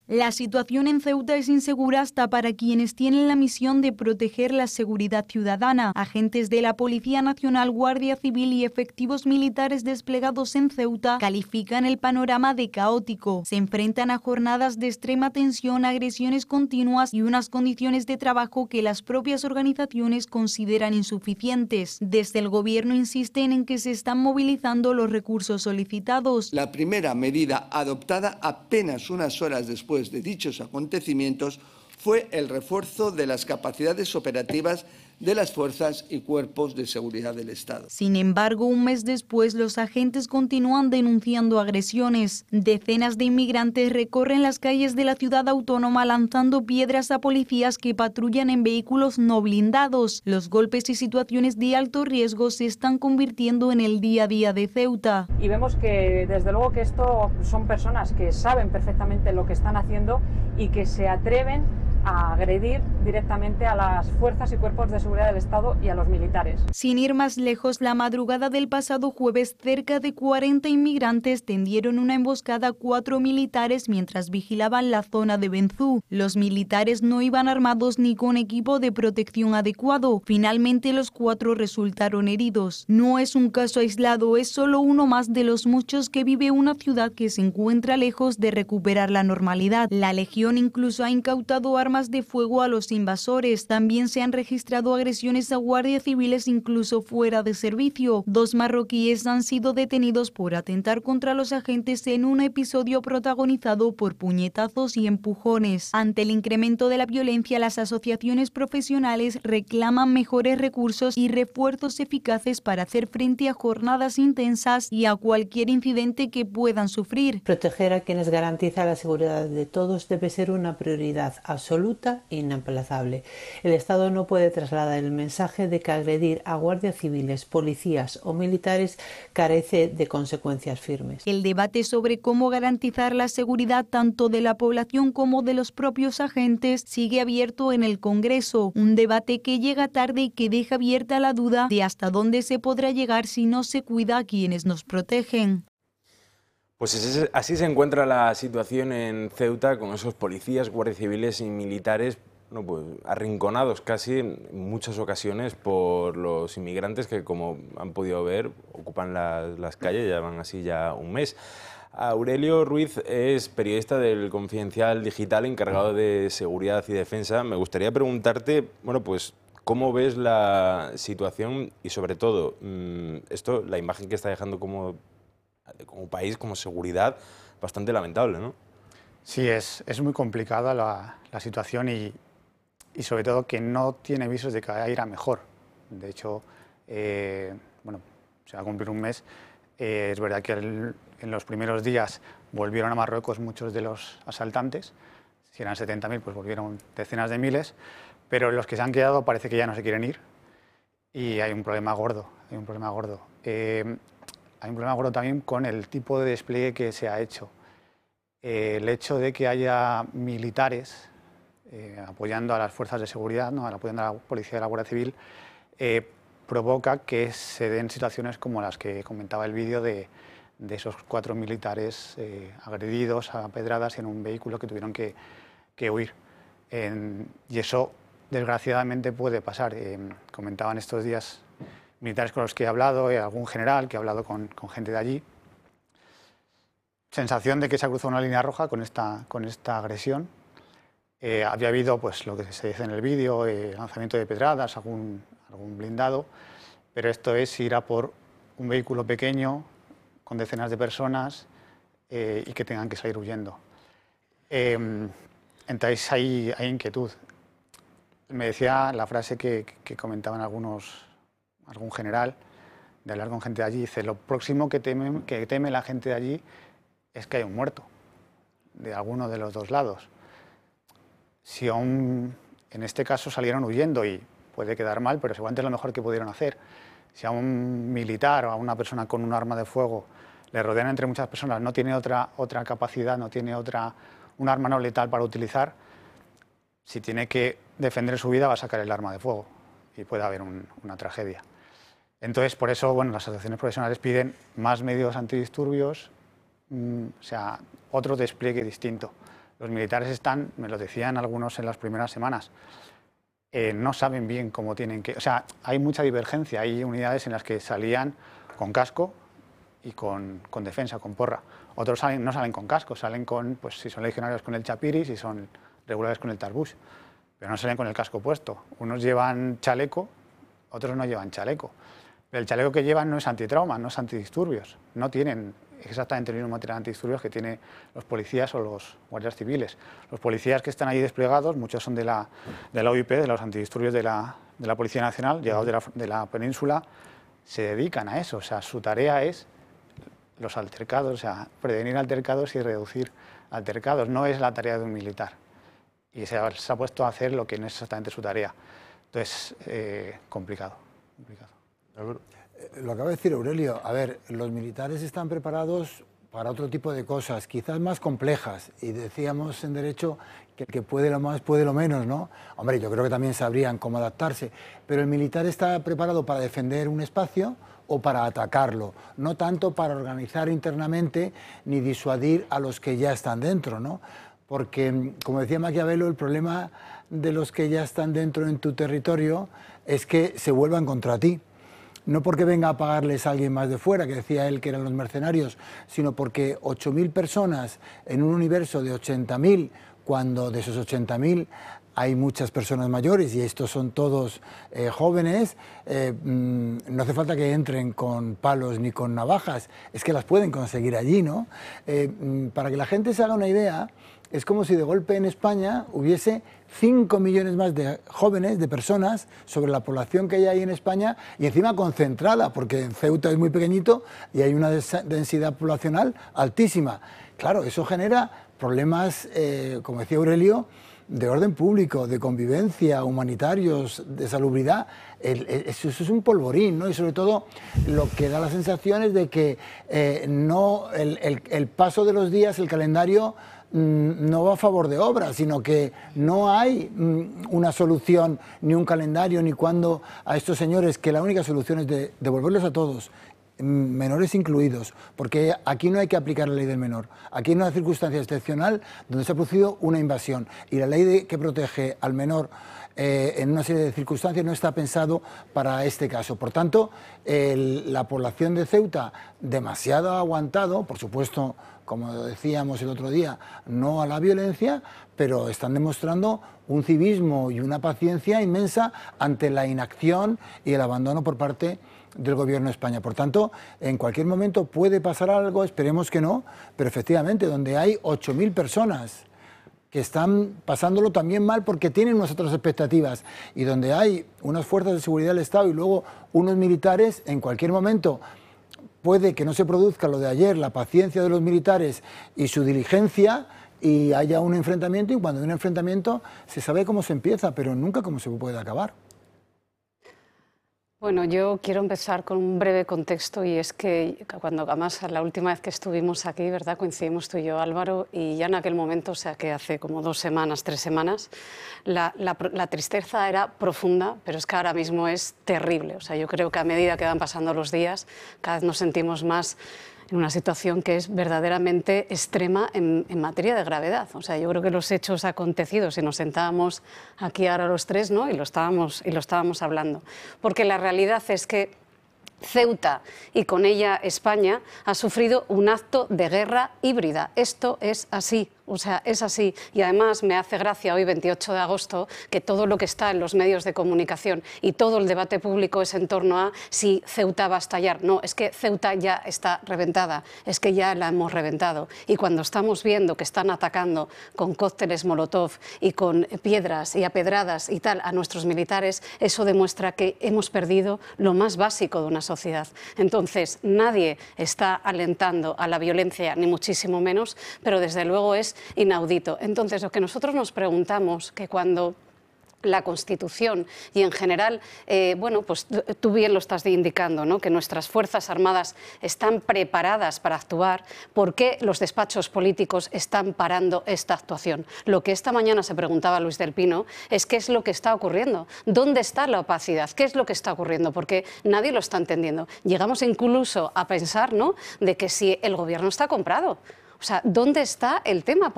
La situación en Ceuta es insegura hasta para quienes tienen la misión de proteger la seguridad ciudadana. Agentes de la Policía Nacional, Guardia Civil y efectivos militares desplegados en Ceuta califican el panorama de caótico. Se enfrentan a jornadas de extrema tensión, agresiones continuas y unas condiciones de trabajo que las propias organizaciones consideran insuficientes. Desde el gobierno insisten en que se están movilizando los recursos solicitados. La primera medida adoptada apenas unas horas después de dichos acontecimientos fue el refuerzo de las capacidades operativas de las fuerzas y cuerpos de seguridad del Estado. Sin embargo, un mes después, los agentes continúan denunciando agresiones. Decenas de inmigrantes recorren las calles de la ciudad autónoma lanzando piedras a policías que patrullan en vehículos no blindados. Los golpes y situaciones de alto riesgo se están convirtiendo en el día a día de Ceuta. Y vemos que, desde luego, que esto son personas que saben perfectamente lo que están haciendo y que se atreven a agredir directamente a las fuerzas y cuerpos de seguridad del Estado y a los militares. Sin ir más lejos, la madrugada del pasado jueves, cerca de 40 inmigrantes tendieron una emboscada a 4 militares mientras vigilaban la zona de Benzú. Los militares no iban armados ni con equipo de protección adecuado. Finalmente, los 4 resultaron heridos. No es un caso aislado, es solo uno más de los muchos que vive una ciudad que se encuentra lejos de recuperar la normalidad. La Legión incluso ha incautado armas de fuego a los invasores. También se han registrado agresiones a guardias civiles incluso fuera de servicio. 2 marroquíes han sido detenidos por atentar contra los agentes en un episodio protagonizado por puñetazos y empujones. Ante el incremento de la violencia, las asociaciones profesionales reclaman mejores recursos y refuerzos eficaces para hacer frente a jornadas intensas y a cualquier incidente que puedan sufrir. Proteger a quienes garantizan la seguridad de todos debe ser una prioridad absoluta e inaplazable. El Estado no puede trasladar el mensaje de que agredir a guardias civiles, policías o militares carece de consecuencias firmes. El debate sobre cómo garantizar la seguridad tanto de la población como de los propios agentes sigue abierto en el Congreso, un debate que llega tarde y que deja abierta la duda de hasta dónde se podrá llegar si no se cuida a quienes nos protegen. Pues así se encuentra la situación en Ceuta, con esos policías, guardias civiles y militares pues, arrinconados casi en muchas ocasiones por los inmigrantes que, como han podido ver, ocupan las calles, ya van así ya un mes. Aurelio Ruiz es periodista del Confidencial Digital, encargado de seguridad y defensa. Me gustaría preguntarte, pues, ¿cómo ves la situación y, sobre todo, la imagen que está dejando como país, como seguridad, bastante lamentable, ¿no? Sí, es muy complicada la situación y sobre todo que no tiene visos de que vaya a ir a mejor. De hecho, se va a cumplir un mes. Es verdad que en los primeros días volvieron a Marruecos muchos de los asaltantes. Si eran 70.000, pues volvieron decenas de miles. Pero los que se han quedado parece que ya no se quieren ir. Y hay un problema gordo, Hay un problema gordo también con el tipo de despliegue que se ha hecho. El hecho de que haya militares apoyando a las fuerzas de seguridad, apoyando a la policía y a la Guardia Civil, provoca que se den situaciones como las que comentaba el vídeo de esos 4 militares agredidos a pedradas en un vehículo que tuvieron que huir. Y eso, desgraciadamente, puede pasar. Comentaban estos días militares con los que he hablado, algún general que ha hablado con gente de allí. Sensación de que se ha cruzado una línea roja con esta agresión. Había habido, pues, lo que se dice en el vídeo, lanzamiento de pedradas, algún blindado, pero esto es ir a por un vehículo pequeño con decenas de personas y que tengan que salir huyendo. Entonces hay inquietud. Me decía la frase que comentaban algún general, de hablar con gente de allí, dice: lo próximo que teme la gente de allí es que hay un muerto, de alguno de los dos lados. Si en este caso salieron huyendo, y puede quedar mal, pero seguramente es lo mejor que pudieron hacer. Si a un militar o a una persona con un arma de fuego le rodean entre muchas personas, no tiene otra capacidad, no tiene un arma no letal para utilizar, si tiene que defender su vida va a sacar el arma de fuego y puede haber una tragedia. Entonces, por eso, las asociaciones profesionales piden más medios antidisturbios, otro despliegue distinto Los militares están, me lo decían algunos en las primeras semanas, no saben bien cómo tienen que... O sea, hay mucha divergencia. Hay unidades en las que salían con casco y con defensa, con porra. Otros no salen con casco, salen con, pues si son legionarios con el chapiri, si son regulares con el tarbush, pero no salen con el casco puesto. Unos llevan chaleco, otros no llevan chaleco. Pero el chaleco que llevan no es antitrauma, no es antidisturbios. No tienen exactamente el mismo material antidisturbios que tienen los policías o los guardias civiles. Los policías que están ahí desplegados, muchos son de la OIP, de los antidisturbios de la Policía Nacional, llegados de la península, se dedican a eso. O sea, su tarea es los altercados, o sea, prevenir altercados y reducir altercados. No es la tarea de un militar. Y se ha puesto a hacer lo que no es exactamente su tarea. Entonces, complicado. Lo acaba de decir Aurelio. A ver, los militares están preparados para otro tipo de cosas, quizás más complejas. Y decíamos en derecho que el que puede lo más puede lo menos, ¿no? Hombre, yo creo que también sabrían cómo adaptarse. Pero el militar está preparado para defender un espacio o para atacarlo, no tanto para organizar internamente ni disuadir a los que ya están dentro, ¿no? Porque, como decía Maquiavelo, el problema de los que ya están dentro en tu territorio es que se vuelvan contra ti. No porque venga a pagarles a alguien más de fuera, que decía él que eran los mercenarios, sino porque 8.000 personas en un universo de 80.000, cuando de esos 80.000 hay muchas personas mayores y estos son todos jóvenes, no hace falta que entren con palos ni con navajas, es que las pueden conseguir allí, ¿no? Para que la gente se haga una idea, es como si de golpe en España hubiese 5 millones más de jóvenes, de personas, sobre la población que hay ahí en España, y encima concentrada, porque en Ceuta es muy pequeñito y hay una densidad poblacional altísima. Claro, eso genera problemas, como decía Aurelio, de orden público, de convivencia, humanitarios, de salubridad. Eso es un polvorín, ¿no? Y sobre todo lo que da la sensación es de que el paso de los días, el calendario, no va a favor de obra, sino que no hay una solución, ni un calendario, ni cuándo a estos señores, que la única solución es devolverlos a todos, menores incluidos, porque aquí no hay que aplicar la ley del menor. Aquí hay una circunstancia excepcional donde se ha producido una invasión y la ley que protege al menor en una serie de circunstancias no está pensado para este caso. Por tanto, la población de Ceuta demasiado ha aguantado, por supuesto, como decíamos el otro día, no a la violencia, pero están demostrando un civismo y una paciencia inmensa ante la inacción y el abandono por parte del Gobierno de España. Por tanto, en cualquier momento puede pasar algo, esperemos que no, pero efectivamente, donde hay 8.000 personas que están pasándolo también mal porque tienen unas otras expectativas, y donde hay unas fuerzas de seguridad del Estado y luego unos militares, en cualquier momento puede que no se produzca lo de ayer, la paciencia de los militares y su diligencia, y haya un enfrentamiento, y cuando hay un enfrentamiento se sabe cómo se empieza, pero nunca cómo se puede acabar. Bueno, yo quiero empezar con un breve contexto, y es que cuando además la última vez que estuvimos aquí, ¿verdad?, coincidimos tú y yo, Álvaro, y ya en aquel momento, o sea que hace como 2 semanas, 3 semanas, la tristeza era profunda, pero es que ahora mismo es terrible. O sea, yo creo que a medida que van pasando los días, cada vez nos sentimos más en una situación que es verdaderamente extrema en materia de gravedad. O sea, yo creo que los hechos acontecidos, si nos sentábamos aquí ahora los tres, ¿no?, y lo estábamos hablando, porque la realidad es que Ceuta y con ella España ha sufrido un acto de guerra híbrida. Esto es así. O sea, es así. Y además me hace gracia hoy, 28 de agosto, que todo lo que está en los medios de comunicación y todo el debate público es en torno a si Ceuta va a estallar. No, es que Ceuta ya está reventada, es que ya la hemos reventado. Y cuando estamos viendo que están atacando con cócteles Molotov y con piedras y apedradas y tal a nuestros militares, eso demuestra que hemos perdido lo más básico de una sociedad. Entonces, nadie está alentando a la violencia, ni muchísimo menos, pero desde luego es inaudito. Entonces, lo que nosotros nos preguntamos, que cuando la Constitución y en general, bueno, pues tú bien lo estás indicando, ¿no?, que nuestras Fuerzas Armadas están preparadas para actuar, ¿por qué los despachos políticos están parando esta actuación? Lo que esta mañana se preguntaba Luis del Pino es qué es lo que está ocurriendo, dónde está la opacidad, qué es lo que está ocurriendo, porque nadie lo está entendiendo. Llegamos incluso a pensar, ¿no?, de que si el gobierno está comprado. O sea, ¿dónde está el tema?